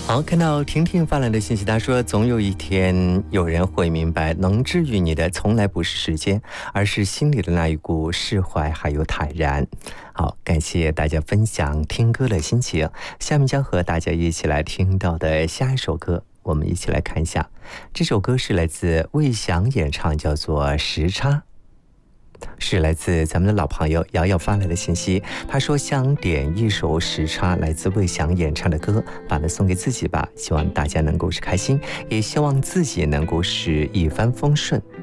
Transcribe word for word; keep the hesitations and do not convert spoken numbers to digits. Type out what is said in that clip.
好，看到婷婷发来的信息，她说总有一天有人会明白，能治愈你的从来不是时间，而是心里的那一股释怀还有坦然。好，感谢大家分享听歌的心情。下面将和大家一起来听到的下一首歌，我们一起来看一下。这首歌是来自魏翔演唱，叫做《时差》，是来自咱们的老朋友瑶瑶发来的信息。他说想点一首《时差》，来自魏翔演唱的歌，把它送给自己吧，希望大家能够是开心，也希望自己能够是一帆风顺。